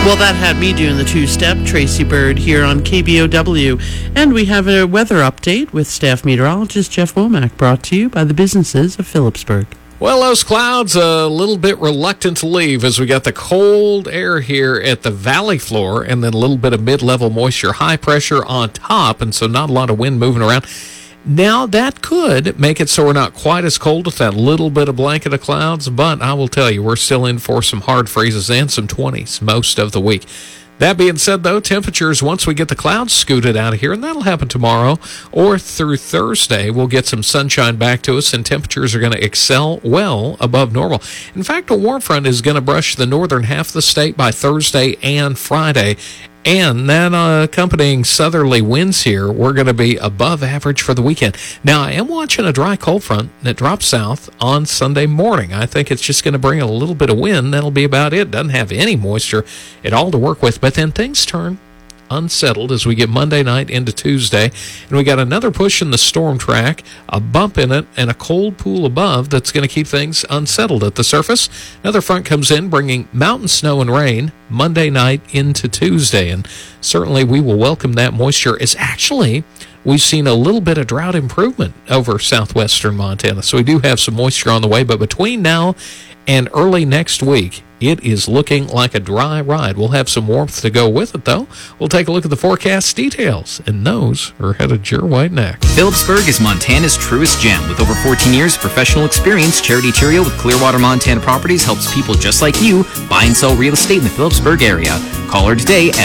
Well, that had me doing the two-step. Tracy Bird here on KBOW. And we have a weather update with staff meteorologist Jeff Womack, brought to you by the businesses of Phillipsburg. Well, those clouds a little bit reluctant to leave as we got the cold air here at the valley floor and then a little bit of mid-level moisture, high pressure on top, and so not a lot of wind moving around. Now, that could make it so we're not quite as cold with that little bit of blanket of clouds, but I will tell you, we're still in for some hard freezes and some 20s most of the week. That being said, though, temperatures, once we get the clouds scooted out of here, and that'll happen tomorrow or through Thursday, we'll get some sunshine back to us, and temperatures are going to excel well above normal. In fact, a warm front is going to brush the northern half of the state by Thursday and Friday. And then accompanying southerly winds here, we're going to be above average for the weekend. Now, I am watching a dry cold front that drops south on Sunday morning. I think it's just going to bring a little bit of wind. That'll be about it. Doesn't have any moisture at all to work with. But then things turn unsettled as we get Monday night into Tuesday, and we got another push in the storm track, a bump in it, and a cold pool above that's going to keep things unsettled at the surface. Another front comes in bringing mountain snow and rain Monday night into Tuesday, and certainly we will welcome that moisture. As actually we've seen a little bit of drought improvement over southwestern Montana, so we do have some moisture on the way, but between now and early next week, it is looking like a dry ride. We'll have some warmth to go with it, though. We'll take a look at the forecast details, and those are headed your way next. Phillipsburg is Montana's truest gem. With over 14 years of professional experience, Charity Cheerio with Clearwater, Montana Properties helps people just like you buy and sell real estate in the Phillipsburg area. Call her today at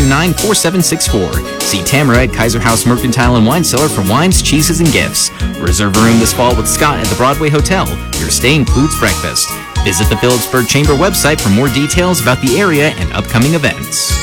529-4764. See Tamara at Kaiser House Mercantile and Wine Cellar for wines, cheeses, and gifts. Reserve a room this fall with Scott at the Broadway Hotel. Your stay includes breakfast. Visit the Phillipsburg Chamber website for more details about the area and upcoming events.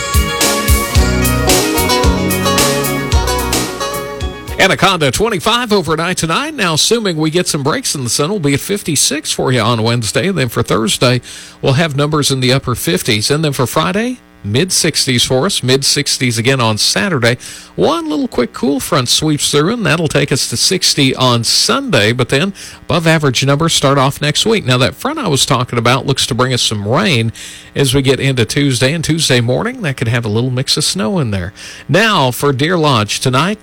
Anaconda 25 overnight tonight. Now, assuming we get some breaks in the sun, we'll be at 56 for you on Wednesday. And then for Thursday, we'll have numbers in the upper 50s. And then for Friday, mid-60s for us, mid-60s again on Saturday. One little quick cool front sweeps through, and that'll take us to 60 on Sunday, but then above average numbers start off next week. Now, that front I was talking about looks to bring us some rain as we get into Tuesday, and Tuesday morning, that could have a little mix of snow in there. Now, for Deer Lodge tonight,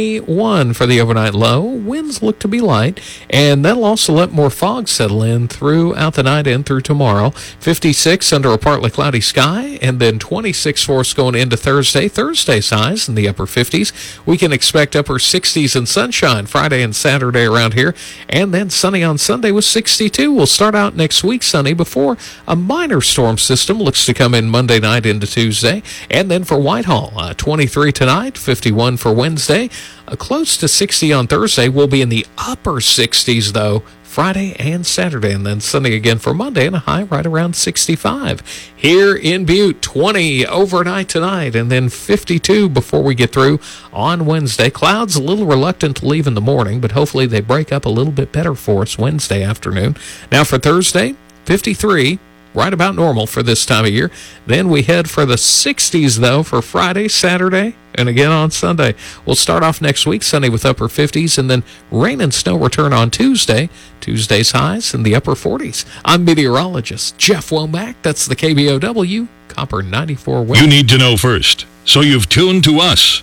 21 for the overnight low. Winds look to be light, and that'll also let more fog settle in throughout the night and through tomorrow. 56 under a partly cloudy sky, and then 26 for us going into Thursday. Thursday's highs in the upper 50s. We can expect upper 60s and sunshine Friday and Saturday around here, and then sunny on Sunday with 62. We'll start out next week sunny before a minor storm system looks to come in Monday night into Tuesday. And then for Whitehall, 23 tonight, 51 for Wednesday, close to 60 on Thursday. We'll be in the upper 60s, though, Friday and Saturday, and then Sunday again for Monday, and a high right around 65. Here in Butte, 20 overnight tonight, and then 52 before we get through on Wednesday. Clouds a little reluctant to leave in the morning, but hopefully they break up a little bit better for us Wednesday afternoon. Now for Thursday, 53. Right about normal for this time of year. Then we head for the 60s, though, for Friday, Saturday, and again on Sunday. We'll start off next week, Sunday with upper 50s, and then rain and snow return on Tuesday. Tuesday's highs in the upper 40s. I'm meteorologist Jeff Womack. That's the KBOW Copper 94 weather. You need to know first, so you've tuned to us.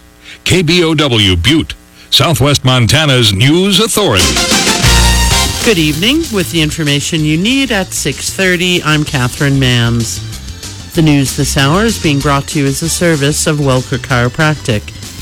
KBOW Butte, Southwest Montana's news authority. Good evening. With the information you need at 6:30, I'm Catherine Mans. The news this hour is being brought to you as a service of Welker Chiropractic.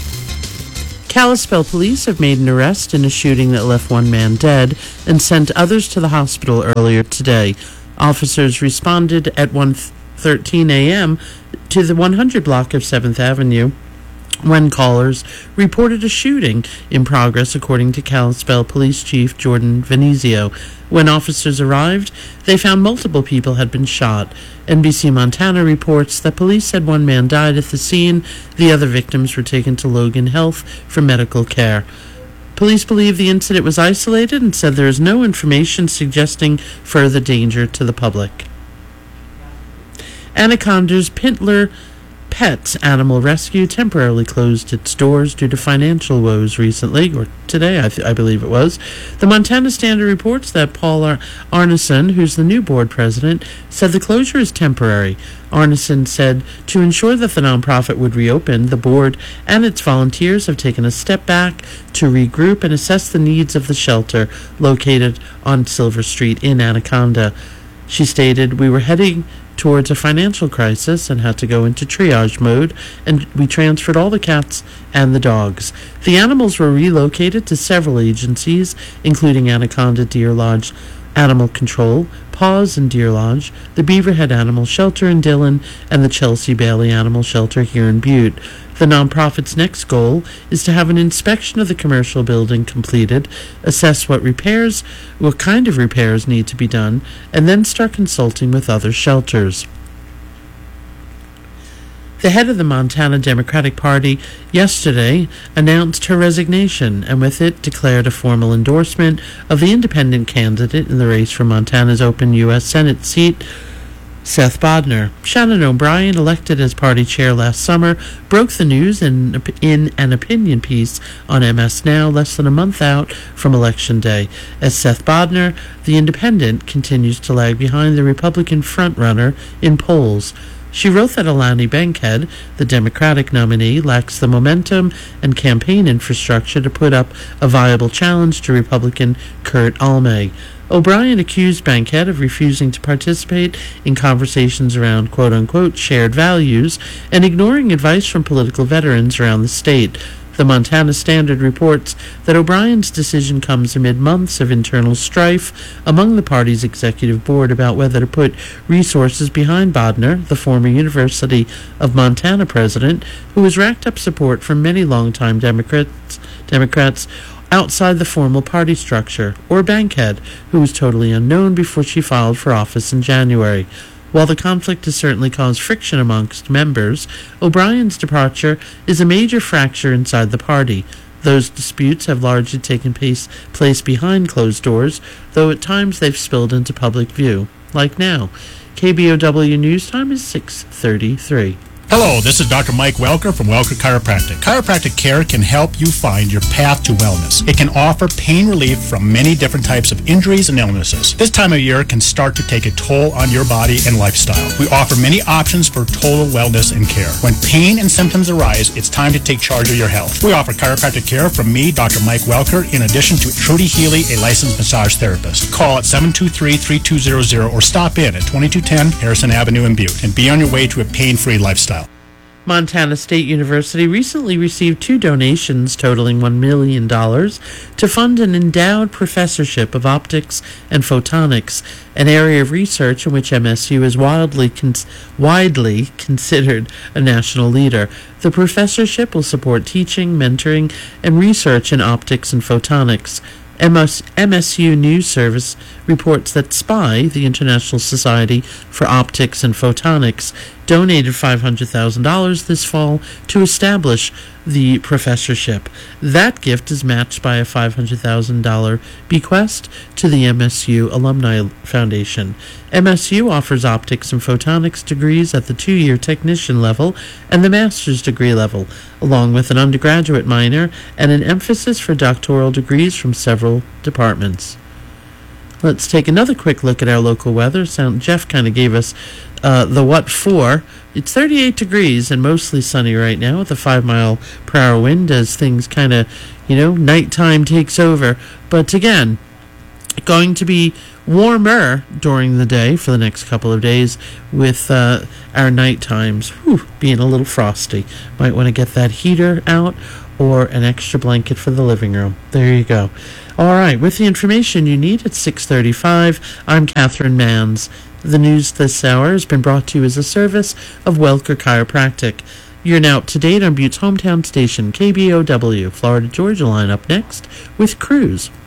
Kalispell police have made an arrest in a shooting that left one man dead and sent others to the hospital earlier today. Officers responded at 1:13 a.m. to the 100 block of 7th Avenue when callers reported a shooting in progress, according to Kalispell Police Chief Jordan Venezio. When officers arrived, they found multiple people had been shot. NBC Montana reports that police said one man died at the scene. The other victims were taken to Logan Health for medical care. Police believe the incident was isolated and said there is no information suggesting further danger to the public. Anaconda's Pets Animal Rescue temporarily closed its doors due to financial woes recently, or today, I believe it was. The Montana Standard reports that Paul Arneson, who's the new board president, said the closure is temporary. Arneson said to ensure that the nonprofit would reopen, the board and its volunteers have taken a step back to regroup and assess the needs of the shelter located on Silver Street in Anaconda. She stated, "We were heading towards a financial crisis and had to go into triage mode, and we transferred all the cats and the dogs. The animals were relocated to several agencies, including Anaconda Deer Lodge Animal Control, Paws and Deer Lodge, the Beaverhead Animal Shelter in Dillon, and the Chelsea Bailey Animal Shelter here in Butte. The nonprofit's next goal is to have an inspection of the commercial building completed, assess what kind of repairs need to be done, and then start consulting with other shelters." The head of the Montana Democratic Party yesterday announced her resignation, and with it declared a formal endorsement of the independent candidate in the race for Montana's open U.S. Senate seat, Seth Bodnar. Shannon O'Brien, elected as party chair last summer, broke the news in an opinion piece on MS Now less than a month out from Election Day. As Seth Bodnar, the independent, continues to lag behind the Republican frontrunner in polls. She wrote that Alani Bankhead, the Democratic nominee, lacks the momentum and campaign infrastructure to put up a viable challenge to Republican Kurt Almay. O'Brien accused Bankhead of refusing to participate in conversations around quote-unquote shared values and ignoring advice from political veterans around the state. The Montana Standard reports that O'Brien's decision comes amid months of internal strife among the party's executive board about whether to put resources behind Bodnar, the former University of Montana president, who has racked up support from many longtime Democrats outside the formal party structure, or Bankhead, who was totally unknown before she filed for office in January. While the conflict has certainly caused friction amongst members, O'Brien's departure is a major fracture inside the party. Those disputes have largely taken place behind closed doors, though at times they've spilled into public view, like now. KBOW News Time is 6:33. Hello, this is Dr. Mike Welker from Welker Chiropractic. Chiropractic care can help you find your path to wellness. It can offer pain relief from many different types of injuries and illnesses. This time of year can start to take a toll on your body and lifestyle. We offer many options for total wellness and care. When pain and symptoms arise, it's time to take charge of your health. We offer chiropractic care from me, Dr. Mike Welker, in addition to Trudy Healy, a licensed massage therapist. Call at 723-3200 or stop in at 2210 Harrison Avenue in Butte and be on your way to a pain-free lifestyle. Montana State University recently received 2 donations totaling $1 million to fund an endowed professorship of optics and photonics, an area of research in which MSU is widely considered a national leader. The professorship will support teaching, mentoring, and research in optics and photonics. MSU News Service reports that SPI, the International Society for Optics and Photonics, donated $500,000 this fall to establish the professorship. That gift is matched by a $500,000 bequest to the MSU Alumni Foundation. MSU offers optics and photonics degrees at the 2-year technician level and the master's degree level, along with an undergraduate minor and an emphasis for doctoral degrees from several departments. Let's take another quick look at our local weather. Jeff kind of gave us the what for. It's 38 degrees and mostly sunny right now with a 5-mile-per-hour wind as things kind of, nighttime takes over. But again, going to be warmer during the day for the next couple of days with our night times being a little frosty. Might want to get that heater out or an extra blanket for the living room. There you go. All right, with the information you need at 6:35, I'm Catherine Manns. The news this hour has been brought to you as a service of Welker Chiropractic. You're now up to date on Butte's hometown station, KBOW. Florida Georgia line up next with Cruise.